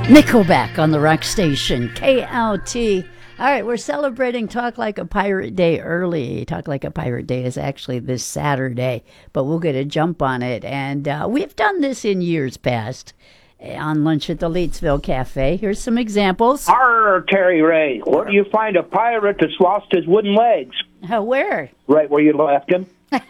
Nickelback on the rock station, KLT. All right, we're celebrating Talk Like a Pirate Day early. Talk Like a Pirate Day is actually this Saturday, but we'll get a jump on it. And we've done this in years past on Lunch at the Leetsville Cafe. Here's some examples. Arr, Terry Ray, where do you find a pirate that's lost his wooden legs? Where? Right where you left him.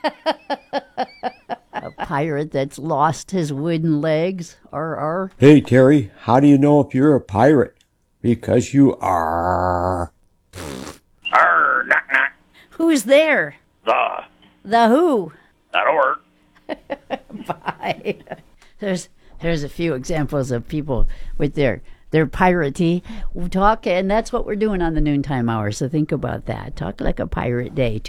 A pirate that's lost his wooden legs. Arr. Hey, Terry, how do you know if you're a pirate? Because you are. Arr, knock, knock. Who's there? The who? That'll work. Bye. There's a few examples of people with their piratey talk, and that's what we're doing on the noontime hour, so think about that. Talk Like a Pirate Day.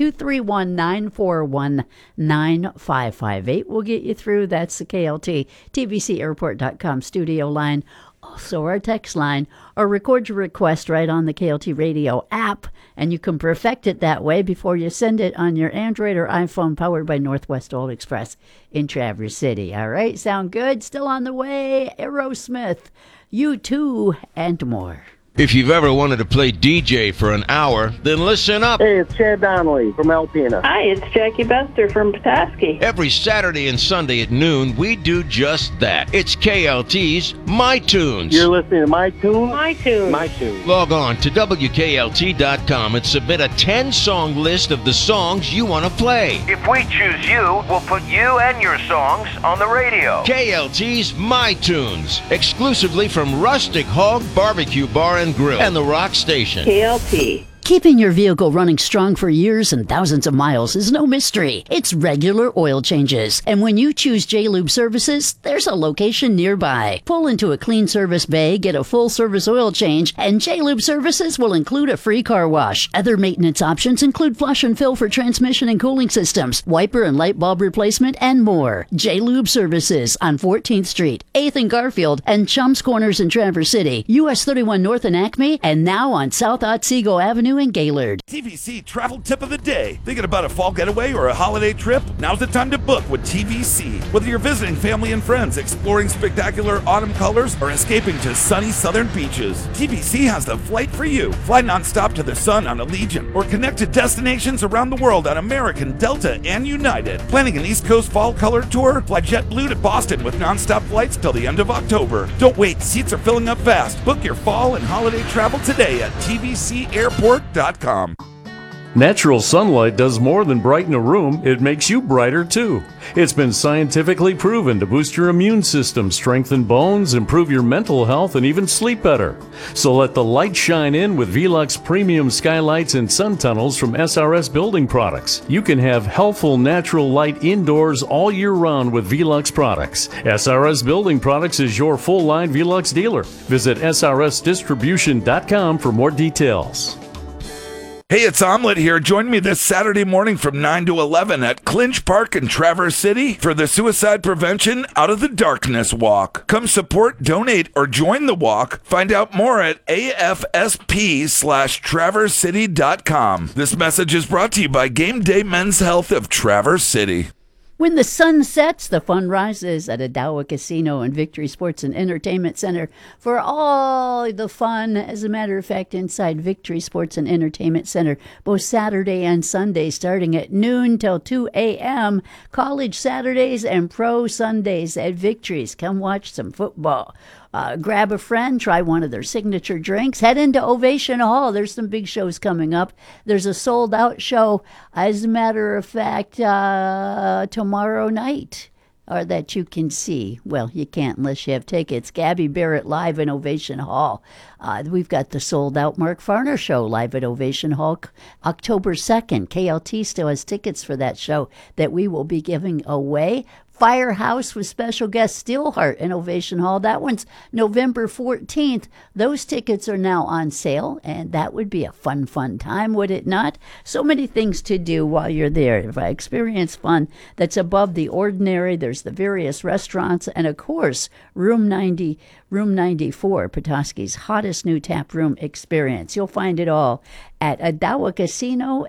231-941-9558 will get you through. That's the KLT TBCAirport.com studio line, also our text line, or record your request right on the KLT radio app, and you can perfect it that way before you send it on your Android or iPhone, powered by Northwest Oil Express in Traverse City. All right, sound good? Still on the way, Aerosmith, U2, and more. If you've ever wanted to play DJ for an hour, then listen up. Hey, it's Chad Donnelly from Alpena. Hi, it's Jackie Bester from Petoskey. Every Saturday and Sunday at noon, we do just that. It's KLT's My Tunes. You're listening to My Tunes? My Tunes. My Tunes. Log on to WKLT.com and submit a 10-song list of the songs you want to play. If we choose you, we'll put you and your songs on the radio. KLT's My Tunes, exclusively from Rustic Hog Barbecue Bar and Grill and the Rock Station. KLT. Keeping your vehicle running strong for years and thousands of miles is no mystery. It's regular oil changes. And when you choose J-Lube Services, there's a location nearby. Pull into a clean service bay, get a full service oil change, and J-Lube Services will include a free car wash. Other maintenance options include flush and fill for transmission and cooling systems, wiper and light bulb replacement, and more. J-Lube Services on 14th Street, 8th and Garfield, and Chums Corners in Traverse City, US 31 North in Acme, and now on South Otsego Avenue in Gaylord. TVC travel tip of the day. Thinking about a fall getaway or a holiday trip? Now's the time to book with TVC. Whether you're visiting family and friends, exploring spectacular autumn colors, or escaping to sunny southern beaches, TVC has the flight for you. Fly nonstop to the sun on Allegiant, or connect to destinations around the world on American, Delta, and United. Planning an East Coast fall color tour? Fly JetBlue to Boston with nonstop flights till the end of October. Don't wait, seats are filling up fast. Book your fall and holiday travel today at tvcairport.com. Natural sunlight does more than brighten a room, it makes you brighter too. It's been scientifically proven to boost your immune system, strengthen bones, improve your mental health, and even sleep better. So let the light shine in with Velux Premium Skylights and Sun Tunnels from SRS Building Products. You can have healthful natural light indoors all year round with Velux products. SRS Building Products is your full-line Velux dealer. Visit srsdistribution.com for more details. Hey, it's Omelet here. Join me this Saturday morning from 9 to 11 at Clinch Park in Traverse City for the Suicide Prevention Out of the Darkness Walk. Come support, donate, or join the walk. Find out more at afsp/traversecity.com. This message is brought to you by Game Day Men's Health of Traverse City. When the sun sets, the fun rises at Adawa Casino and Victory Sports and Entertainment Center for all the fun. As a matter of fact, inside Victory Sports and Entertainment Center, both Saturday and Sunday, starting at noon till 2 a.m. College Saturdays and pro Sundays at Victory's. Come watch some football. Grab a friend, try one of their signature drinks, head into Ovation Hall. There's some big shows coming up. There's a sold-out show, as a matter of fact, tomorrow night, or that you can see. Well, you can't unless you have tickets. Gabby Barrett live in Ovation Hall. We've got the sold-out Mark Farner show live at Ovation Hall October 2nd. KLT still has tickets for that show that we will be giving away. Firehouse with special guest Steelheart in Ovation Hall. That one's November 14th. Those tickets are now on sale, and that would be a fun time, would it not? So many things to do while you're there. If I experience fun that's above the ordinary, there's the various restaurants, and of course, Room 94, Petoskey's hottest new tap room experience. You'll find it all at Adawa Casino